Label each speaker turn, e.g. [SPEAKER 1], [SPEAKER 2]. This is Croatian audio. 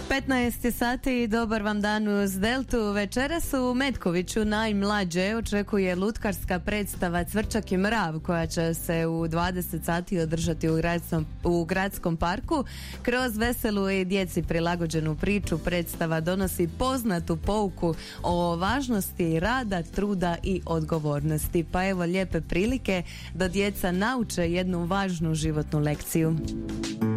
[SPEAKER 1] 15 sati i dobar vam dan uz Deltu. Večeras u Metkoviću najmlađe očekuje lutkarska predstava Cvrčak i mrav koja će se u 20 sati održati u gradskom parku. Kroz veselu i djeci prilagođenu priču predstava donosi poznatu pouku o važnosti rada, truda i odgovornosti. Pa evo lijepe prilike da djeca nauče jednu važnu životnu lekciju.